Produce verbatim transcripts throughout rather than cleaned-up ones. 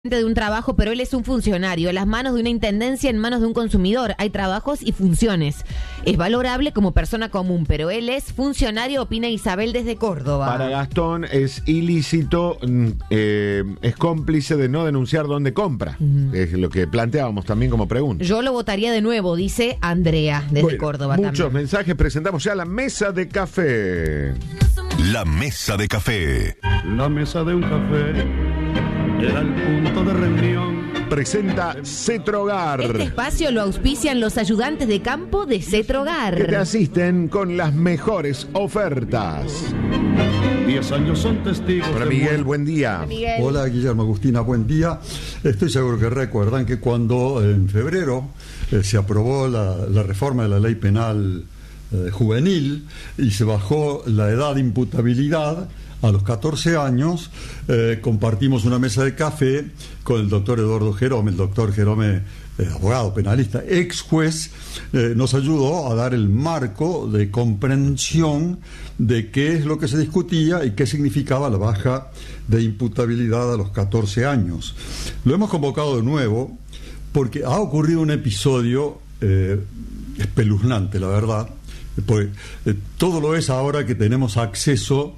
de un trabajo, pero él es un funcionario, las manos de una intendencia en manos de un consumidor. Hay trabajos y funciones. Es valorable como persona común, pero él es funcionario, opina Isabel desde Córdoba. Para Gastón es ilícito, eh, es cómplice de no denunciar dónde compra. Uh-huh. Es lo que planteábamos también como pregunta. Yo lo votaría de nuevo, dice Andrea desde bueno, Córdoba. Muchos también. mensajes, presentamos ya la mesa de café. La mesa de café. La mesa de un café era el punto de reunión. Presenta Cetrogar. Este espacio lo auspician los ayudantes de campo de Cetrogar, que te asisten con las mejores ofertas. Diez años son testigos. Hola Miguel, buen día. Miguel. Hola Guillermo, Agustina, buen día. Estoy seguro que recuerdan que cuando en febrero eh, se aprobó la, la reforma de la ley penal eh, juvenil y se bajó la edad de imputabilidad a los catorce años, eh, compartimos una mesa de café con el doctor Eduardo Jerome. El doctor Jerome, eh, abogado, penalista, ex juez, eh, nos ayudó a dar el marco de comprensión de qué es lo que se discutía y qué significaba la baja de imputabilidad a los catorce años. Lo hemos convocado de nuevo porque ha ocurrido un episodio eh, espeluznante, la verdad, porque eh, todo lo es ahora que tenemos acceso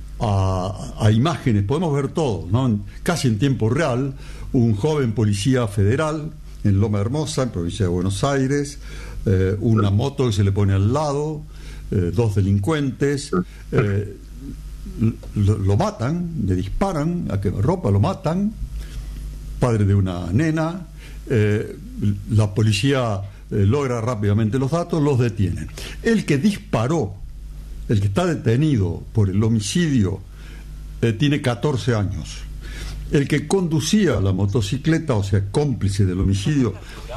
A, a imágenes, podemos ver todo, ¿no? Casi en tiempo real, un joven policía federal en Loma Hermosa, en provincia de Buenos Aires, eh, una moto que se le pone al lado, eh, dos delincuentes, eh, lo, lo matan, le disparan a quemarropa, lo matan, padre de una nena, eh, la policía eh, logra rápidamente los datos, los detienen. El que disparó, el que está detenido por el homicidio, eh, tiene catorce años. El que conducía la motocicleta, o sea, cómplice del homicidio,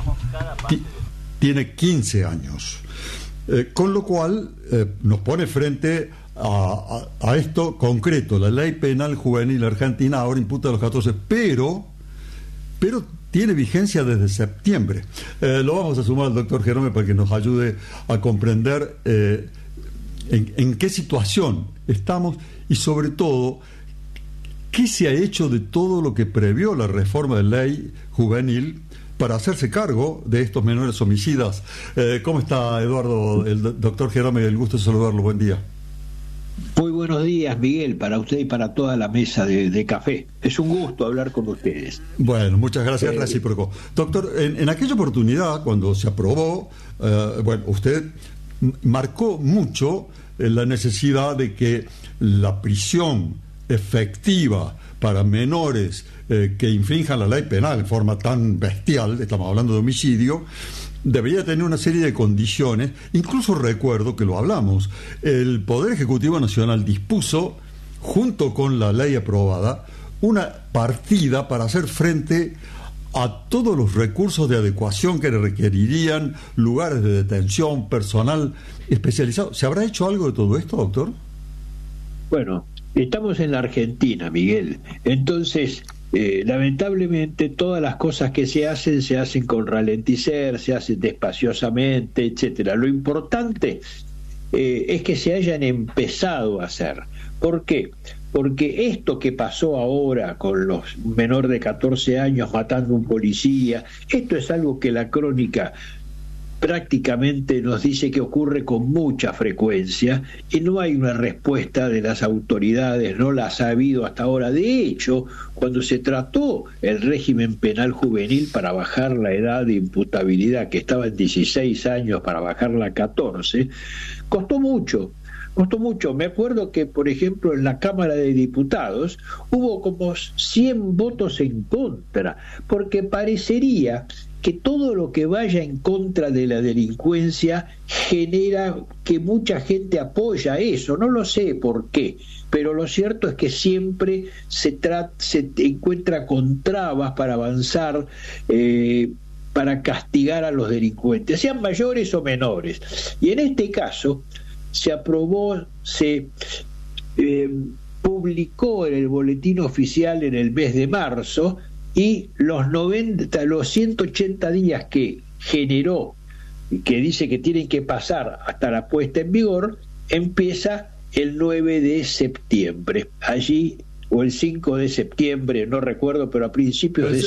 ti- tiene quince años. Eh, con lo cual eh, nos pone frente a, a, a esto concreto. La ley penal juvenil argentina ahora imputa a los catorce, pero, pero tiene vigencia desde septiembre. Eh, lo vamos a sumar al doctor Jerome para que nos ayude a comprender eh, En, en qué situación estamos y sobre todo qué se ha hecho de todo lo que previó la reforma de ley juvenil para hacerse cargo de estos menores homicidas. Eh, ¿Cómo está Eduardo, el doctor Jerome? El gusto de saludarlo, buen día. Muy buenos días, Miguel, para usted y para toda la mesa de, de café. Es un gusto hablar con ustedes. Bueno, muchas gracias, Eh, recíproco. Doctor, en, en aquella oportunidad, cuando se aprobó, eh, bueno, usted marcó mucho eh, la necesidad de que la prisión efectiva para menores eh, que infrinjan la ley penal en forma tan bestial, estamos hablando de homicidio, debería tener una serie de condiciones. Incluso recuerdo que lo hablamos, el Poder Ejecutivo Nacional dispuso, junto con la ley aprobada, una partida para hacer frente a todos los recursos de adecuación que requerirían lugares de detención, personal especializado. ¿Se habrá hecho algo de todo esto, doctor? Bueno, estamos en la Argentina, Miguel. Entonces, eh, lamentablemente, todas las cosas que se hacen, se hacen con ralenticer, se hacen despaciosamente, etcétera. Lo importante eh, es que se hayan empezado a hacer. ¿Por qué? Porque esto que pasó ahora con los menores de catorce años matando a un policía, esto es algo que la crónica prácticamente nos dice que ocurre con mucha frecuencia y no hay una respuesta de las autoridades, no las ha habido hasta ahora. De hecho, cuando se trató el régimen penal juvenil para bajar la edad de imputabilidad, que estaba en dieciséis años, para bajarla a catorce, costó mucho. Costó mucho. Me acuerdo que, por ejemplo, en la Cámara de Diputados hubo como cien votos en contra, porque parecería que todo lo que vaya en contra de la delincuencia genera que mucha gente apoya eso. No lo sé por qué, pero lo cierto es que siempre se, trata, se encuentra con trabas para avanzar, eh, para castigar a los delincuentes, sean mayores o menores. Y en este caso se aprobó, se eh, publicó en el boletín oficial en el mes de marzo, y los noventa, los ciento ochenta días que generó, que dice que tienen que pasar hasta la puesta en vigor, empieza el nueve de septiembre. Allí o el cinco de septiembre, no recuerdo, pero a principios de